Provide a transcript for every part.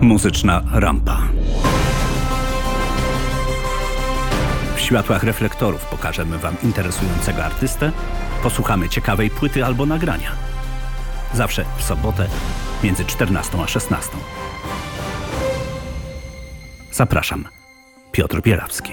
Muzyczna rampa. W światłach reflektorów pokażemy Wam interesującego artystę, posłuchamy ciekawej płyty albo nagrania. Zawsze w sobotę między 14 a 16. Zapraszam. Piotr Bierawski.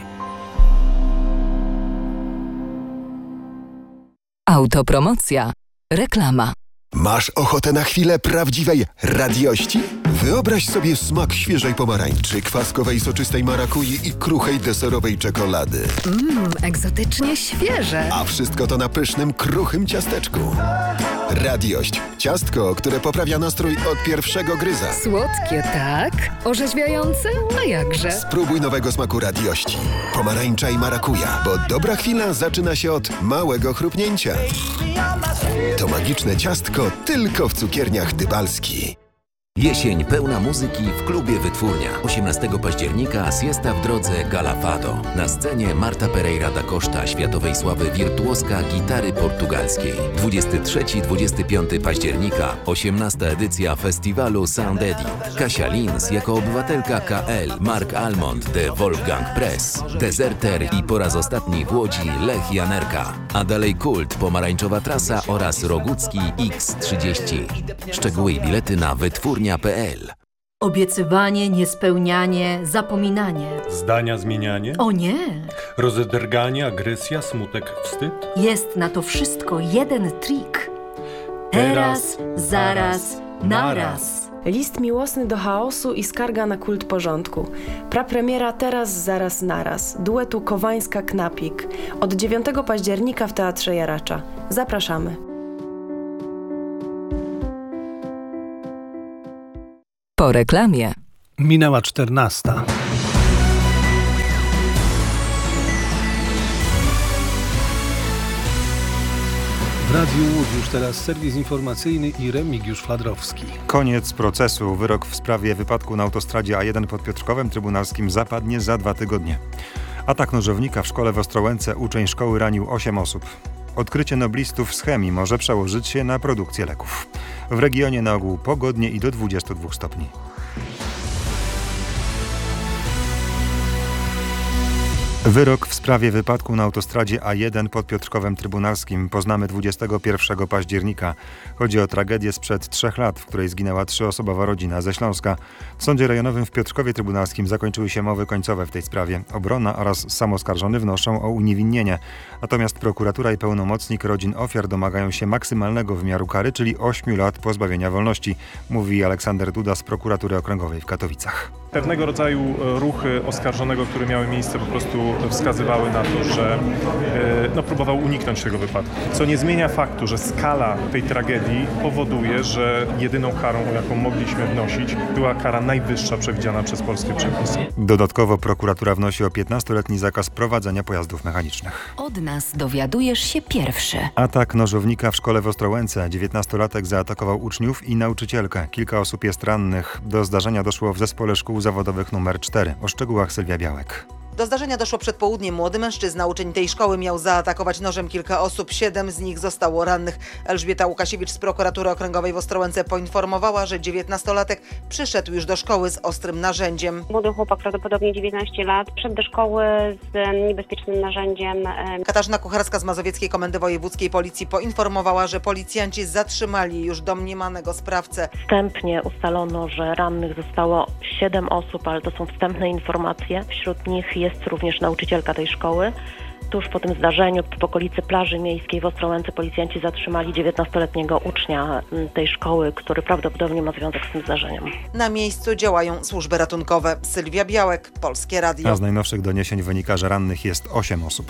Autopromocja. Reklama. Masz ochotę na chwilę prawdziwej radiości? Wyobraź sobie smak świeżej pomarańczy, kwaskowej soczystej marakui i kruchej deserowej czekolady. Egzotycznie świeże. A wszystko to na pysznym, kruchym ciasteczku. Radiość. Ciastko, które poprawia nastrój od pierwszego gryza. Słodkie, tak? Orzeźwiające? A jakże? Spróbuj nowego smaku radiości. Pomarańcza i marakuja, bo dobra chwila zaczyna się od małego chrupnięcia. To magiczne ciastko tylko w cukierniach Dybalski. Jesień pełna muzyki w klubie Wytwórnia. 18 października Siesta w drodze Gala Fado. Na scenie Marta Pereira da Costa, światowej sławy wirtuoska gitary portugalskiej. 23-25 października 18 edycja festiwalu Sound Eddy. Kasia Lins jako obywatelka KL, Mark Almond de Wolfgang Press, Deserter i po raz ostatni w Łodzi Lech Janerka. A dalej Kult, Pomarańczowa Trasa oraz Rogucki X30. Szczegóły i bilety na wytwórnia.pl. Obiecywanie, niespełnianie, zapominanie. Zdania zmienianie? O nie! Rozedrganie, agresja, smutek, wstyd? Jest na to wszystko jeden trik. Teraz, zaraz, naraz. List miłosny do chaosu i skarga na kult porządku. Prapremiera Teraz, zaraz, naraz. Duetu Kowańska-Knapik. Od 9 października w Teatrze Jaracza. Zapraszamy. Po reklamie. Minęła 14. W Radiu Łódź już teraz serwis informacyjny i Remigiusz Fladrowski. Koniec procesu. Wyrok w sprawie wypadku na autostradzie A1 pod Piotrkowem Trybunalskim zapadnie za 2 tygodnie. Atak nożownika w szkole w Ostrołęce uczeń szkoły ranił 8 osób. Odkrycie noblistów z chemii może przełożyć się na produkcję leków. W regionie na ogół pogodnie i do 22 stopni. Wyrok w sprawie wypadku na autostradzie A1 pod Piotrkowem Trybunalskim poznamy 21 października. Chodzi o tragedię sprzed 3 lat, w której zginęła 3-osobowa rodzina ze Śląska. W Sądzie Rejonowym w Piotrkowie Trybunalskim zakończyły się mowy końcowe w tej sprawie. Obrona oraz sam oskarżony wnoszą o uniewinnienie. Natomiast prokuratura i pełnomocnik rodzin ofiar domagają się maksymalnego wymiaru kary, czyli 8 lat pozbawienia wolności, mówi Aleksander Duda z prokuratury okręgowej w Katowicach. Pewnego rodzaju ruchy oskarżonego, które miały miejsce, po prostu wskazywały na to, że próbował uniknąć tego wypadku. Co nie zmienia faktu, że skala tej tragedii powoduje, że jedyną karą, jaką mogliśmy wnosić, była kara najwyższa przewidziana przez polskie przepisy. Dodatkowo prokuratura wnosi o 15-letni zakaz prowadzenia pojazdów mechanicznych. Od nas dowiadujesz się pierwszy. Atak nożownika w szkole w Ostrołęce. 19-latek zaatakował uczniów i nauczycielkę. Kilka osób jest rannych. Do zdarzenia doszło w zespole szkół zawodowych nr 4. O szczegółach Sylwia Białek. Do zdarzenia doszło przed południem. Młody mężczyzna, uczeń tej szkoły, miał zaatakować nożem kilka osób. 7 z nich zostało rannych. Elżbieta Łukasiewicz z prokuratury okręgowej w Ostrołęce poinformowała, że 19-latek przyszedł już do szkoły z ostrym narzędziem. Młody chłopak, prawdopodobnie 19 lat, wszedł do szkoły z niebezpiecznym narzędziem. Katarzyna Kucharska z Mazowieckiej Komendy Wojewódzkiej Policji poinformowała, że policjanci zatrzymali już domniemanego sprawcę. Wstępnie ustalono, że rannych zostało 7 osób, ale to są wstępne informacje. Wśród nich jest również nauczycielka tej szkoły. Tuż po tym zdarzeniu w okolicy plaży miejskiej w Ostrołęce policjanci zatrzymali 19-letniego ucznia tej szkoły, który prawdopodobnie ma związek z tym zdarzeniem. Na miejscu działają służby ratunkowe. Sylwia Białek, Polskie Radio. A z najnowszych doniesień wynika, że rannych jest 8 osób.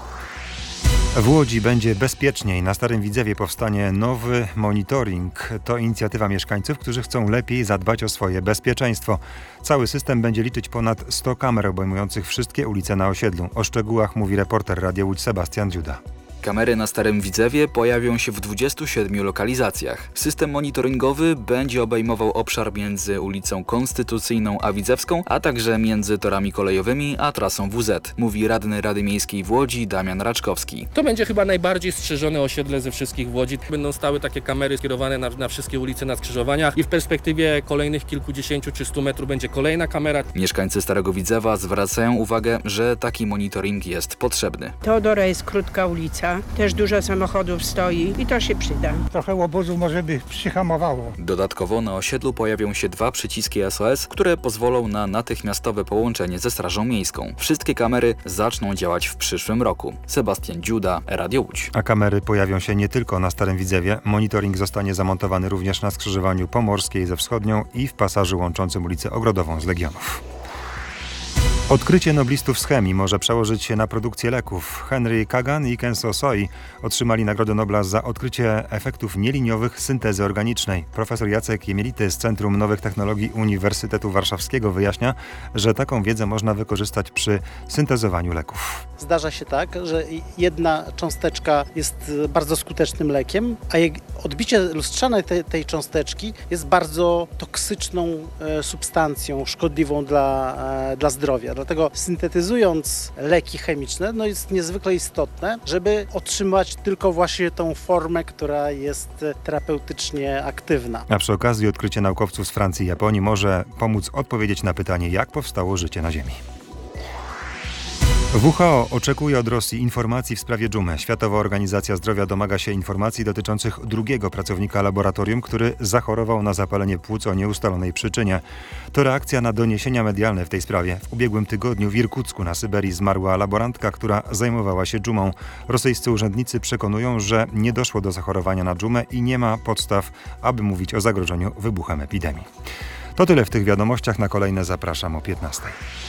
W Łodzi będzie bezpieczniej. Na Starym Widzewie powstanie nowy monitoring. To inicjatywa mieszkańców, którzy chcą lepiej zadbać o swoje bezpieczeństwo. Cały system będzie liczyć ponad 100 kamer obejmujących wszystkie ulice na osiedlu. O szczegółach mówi reporter Radia Łódź Sebastian Dziuda. Kamery na Starym Widzewie pojawią się w 27 lokalizacjach. System monitoringowy będzie obejmował obszar między ulicą Konstytucyjną a Widzewską, a także między torami kolejowymi a trasą WZ, mówi radny Rady Miejskiej w Łodzi Damian Raczkowski. To będzie chyba najbardziej strzeżone osiedle ze wszystkich w Łodzi. Będą stały takie kamery skierowane na wszystkie ulice na skrzyżowaniach i w perspektywie kolejnych kilkudziesięciu czy 100 metrów będzie kolejna kamera. Mieszkańcy Starego Widzewa zwracają uwagę, że taki monitoring jest potrzebny. Teodora jest krótka ulica, też dużo samochodów stoi i to się przyda. Trochę łobuzu może by przyhamowało. Dodatkowo na osiedlu pojawią się 2 przyciski SOS, które pozwolą na natychmiastowe połączenie ze Strażą Miejską. Wszystkie kamery zaczną działać w przyszłym roku. Sebastian Dziuda, Radio Łódź. A kamery pojawią się nie tylko na Starym Widzewie. Monitoring zostanie zamontowany również na skrzyżowaniu Pomorskiej ze Wschodnią i w pasażu łączącym ulicę Ogrodową z Legionów. Odkrycie noblistów z chemii może przełożyć się na produkcję leków. Henry Kagan i Kenzo Soi otrzymali Nagrodę Nobla za odkrycie efektów nieliniowych syntezy organicznej. Profesor Jacek Jemielity z Centrum Nowych Technologii Uniwersytetu Warszawskiego wyjaśnia, że taką wiedzę można wykorzystać przy syntezowaniu leków. Zdarza się tak, że jedna cząsteczka jest bardzo skutecznym lekiem, a odbicie lustrzane tej cząsteczki jest bardzo toksyczną substancją, szkodliwą dla zdrowia. Dlatego syntetyzując leki chemiczne, jest niezwykle istotne, żeby otrzymać tylko właśnie tą formę, która jest terapeutycznie aktywna. A przy okazji odkrycie naukowców z Francji i Japonii może pomóc odpowiedzieć na pytanie, jak powstało życie na Ziemi. WHO oczekuje od Rosji informacji w sprawie dżumy. Światowa Organizacja Zdrowia domaga się informacji dotyczących drugiego pracownika laboratorium, który zachorował na zapalenie płuc o nieustalonej przyczynie. To reakcja na doniesienia medialne w tej sprawie. W ubiegłym tygodniu w Irkucku na Syberii zmarła laborantka, która zajmowała się dżumą. Rosyjscy urzędnicy przekonują, że nie doszło do zachorowania na dżumę i nie ma podstaw, aby mówić o zagrożeniu wybuchem epidemii. To tyle w tych wiadomościach. Na kolejne zapraszam o 15:00.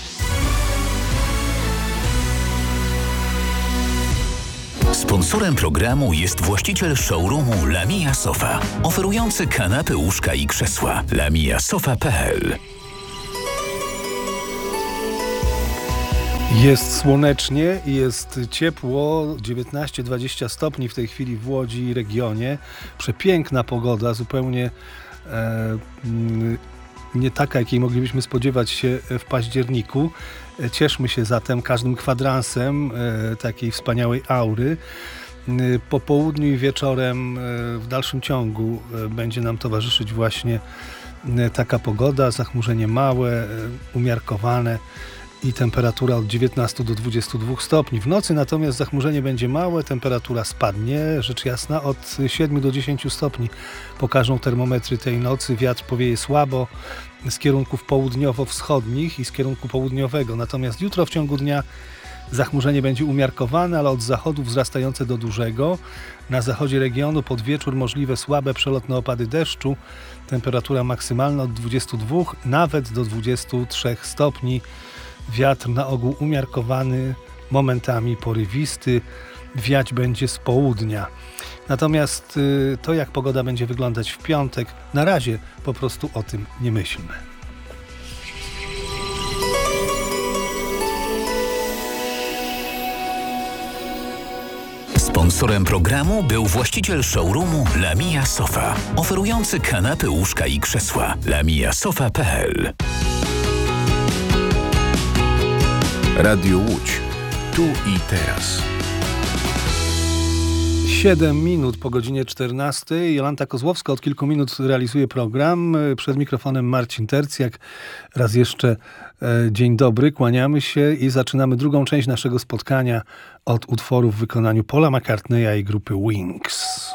Sponsorem programu jest właściciel showroomu Lamia Sofa, oferujący kanapy, łóżka i krzesła. lamiasofa.pl. Jest słonecznie i jest ciepło, 19-20 stopni w tej chwili w Łodzi i regionie. Przepiękna pogoda, zupełnie nie taka, jakiej moglibyśmy spodziewać się w październiku. Cieszmy się zatem każdym kwadransem takiej wspaniałej aury. Po południu i wieczorem w dalszym ciągu będzie nam towarzyszyć właśnie taka pogoda, zachmurzenie małe, umiarkowane i temperatura od 19 do 22 stopni. W nocy natomiast zachmurzenie będzie małe, temperatura spadnie, rzecz jasna, od 7 do 10 stopni pokażą termometry tej nocy. Wiatr powieje słabo z kierunków południowo-wschodnich i z kierunku południowego. Natomiast jutro w ciągu dnia zachmurzenie będzie umiarkowane, ale od zachodu wzrastające do dużego. Na zachodzie regionu pod wieczór możliwe słabe przelotne opady deszczu. Temperatura maksymalna od 22 nawet do 23 stopni. Wiatr na ogół umiarkowany, momentami porywisty. Wiać będzie z południa. Natomiast to, jak pogoda będzie wyglądać w piątek, na razie po prostu o tym nie myślmy. Sponsorem programu był właściciel showroomu Lamia Sofa, oferujący kanapy, łóżka i krzesła. lamiasofa.pl. Radio Łódź. Tu i teraz. 7 minut po godzinie 14. Jolanta Kozłowska od kilku minut realizuje program. Przed mikrofonem Marcin Tercjak. Raz jeszcze dzień dobry, kłaniamy się i zaczynamy drugą część naszego spotkania od utworu w wykonaniu Paula McCartneya i grupy Wings.